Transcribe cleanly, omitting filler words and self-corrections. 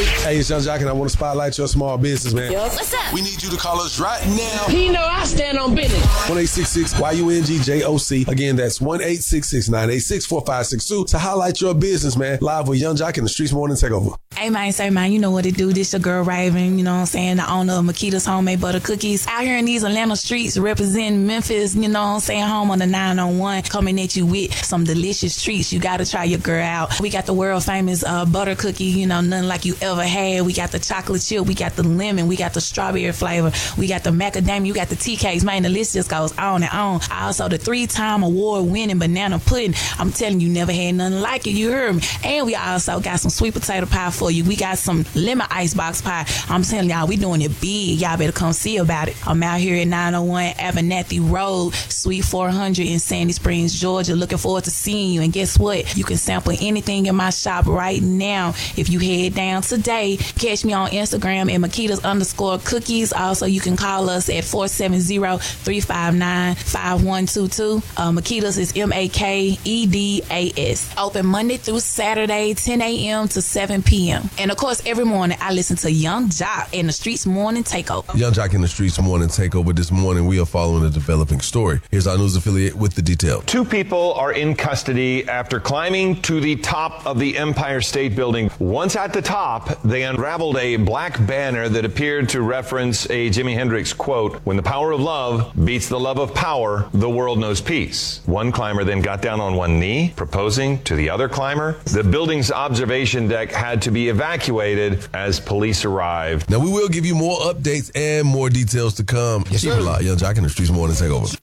Hey, it's Young Jock, and I want to spotlight your small business, man. Yo, what's up? We need you to call us right now. He know I stand on business. 1-866-YUNGJOC. Again, that's 1-866-986-4562 to highlight your business, man. Live with Young Jock in the Streets Morning Takeover. Hey, man, say, man, you know what it do. This your girl, Raven, you know what I'm saying? The owner of Makita's Homemade Butter Cookies. Out here in these Atlanta streets representing Memphis, you know what I'm saying? Home on the 901. Coming at you with some delicious treats. You got to try your girl out. We got the world famous butter cookie, you know, nothing like you ever had. We got the chocolate chip. We got the lemon. We got the strawberry flavor. We got the macadamia. You got the tea cakes. Man, the list just goes on and on. Also, the 3-time award-winning banana pudding. I'm telling you, never had nothing like it. You heard me. And we also got some sweet potato pie for you. We got some lemon icebox pie. I'm telling y'all, we doing it big. Y'all better come see about it. I'm out here at 901 Abernathy Road, Suite 400 in Sandy Springs, Georgia. Looking forward to seeing you. And guess what? You can sample anything in my shop right now. If you head down today, catch me on Instagram at Makitas_cookies. Also, you can call us at 470-359-5122. Makitas is MAKEDAS. Open Monday through Saturday, 10 a.m. to 7 p.m. And of course, every morning I listen to Young Jock in the Streets Morning Takeover. Young Jock in the Streets Morning Takeover. This morning, we are following a developing story. Here's our news affiliate with the detail. 2 people are in custody after climbing to the top of the Empire State Building. Once at the top, they unraveled a black banner that appeared to reference a Jimi Hendrix quote, "When the power of love beats the love of power, the world knows peace." One climber then got down on one knee, proposing to the other climber. The building's observation deck had to be evacuated as police arrived. Now, we will give you more updates and more details to come. Keep it locked. Young Jock in the Streets Morning Takeover.